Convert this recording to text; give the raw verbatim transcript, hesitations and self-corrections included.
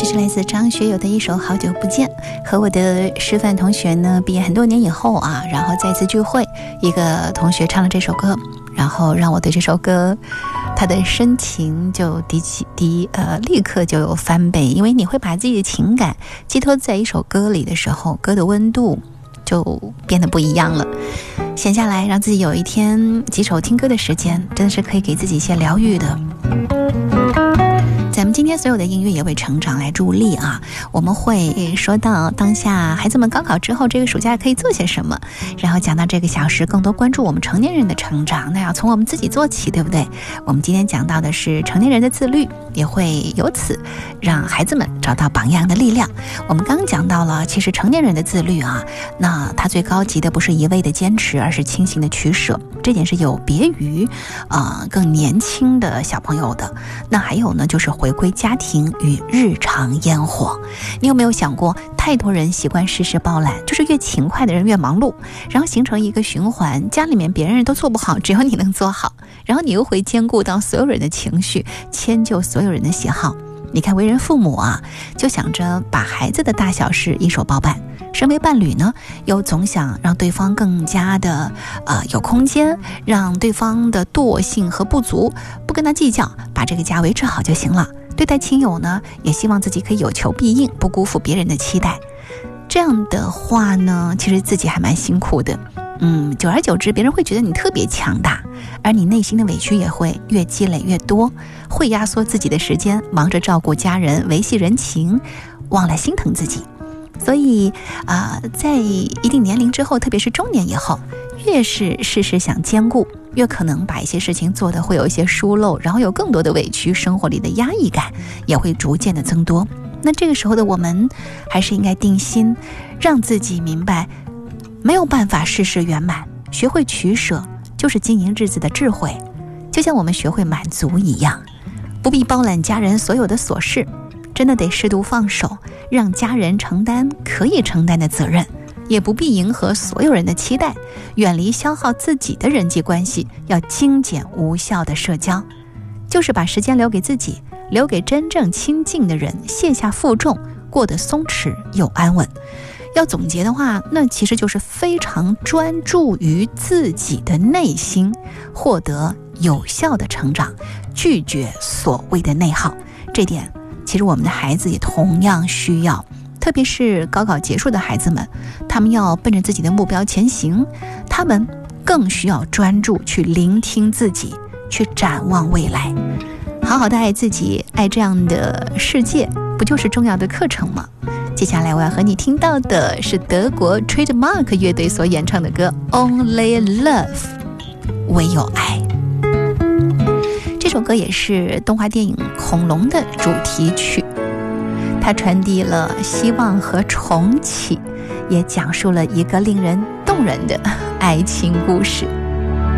是来自张学友的一首《好久不见》。和我的师范同学呢，毕业很多年以后啊，然后再次聚会，一个同学唱了这首歌，然后让我对这首歌他的深情就第起第呃立刻就有翻倍，因为你会把自己的情感寄托在一首歌里的时候，歌的温度就变得不一样了。闲下来让自己有一天几首听歌的时间，真的是可以给自己一些疗愈的。咱们今天所有的音乐也为成长来助力啊！我们会说到当下孩子们高考之后这个暑假可以做些什么，然后讲到这个小时更多关注我们成年人的成长，那要从我们自己做起，对不对？我们今天讲到的是成年人的自律，也会由此让孩子们找到榜样的力量。我们刚讲到了，其实成年人的自律啊，那它最高级的不是一味的坚持，而是清醒的取舍，这点是有别于呃更年轻的小朋友的。那还有呢，就是回归家庭与日常烟火。你有没有想过，太多人习惯事事包揽，就是越勤快的人越忙碌，然后形成一个循环，家里面别人都做不好，只有你能做好，然后你又会兼顾到所有人的情绪，迁就所有人的喜好。你看为人父母啊，就想着把孩子的大小事一手包办，身为伴侣呢，又总想让对方更加的呃有空间，让对方的惰性和不足不跟他计较，把这个家维持好就行了。对待亲友呢，也希望自己可以有求必应，不辜负别人的期待。这样的话呢，其实自己还蛮辛苦的。嗯，久而久之，别人会觉得你特别强大，而你内心的委屈也会越积累越多，会压缩自己的时间，忙着照顾家人，维系人情，忘了心疼自己。所以啊、呃，在一定年龄之后，特别是中年以后，越是事事想兼顾，越可能把一些事情做得会有一些疏漏，然后有更多的委屈，生活里的压抑感也会逐渐的增多。那这个时候的我们，还是应该定心，让自己明白，没有办法事事圆满，学会取舍就是经营日子的智慧。就像我们学会满足一样，不必包揽家人所有的琐事，真的得适度放手，让家人承担可以承担的责任，也不必迎合所有人的期待，远离消耗自己的人际关系，要精简无效的社交，就是把时间留给自己，留给真正亲近的人，卸下负重，过得松弛又安稳。要总结的话，那其实就是非常专注于自己的内心，获得有效的成长，拒绝所谓的内耗。这点其实我们的孩子也同样需要，特别是高考结束的孩子们，他们要奔着自己的目标前行，他们更需要专注去聆听自己，去展望未来，好好的爱自己，爱这样的世界，不就是重要的课程吗？接下来我要和你听到的是德国 Trademark 乐队所演唱的歌 Only Love， 唯有爱。这首歌也是动画电影恐龙的主题曲，它传递了希望和重启，也讲述了一个令人动人的爱情故事。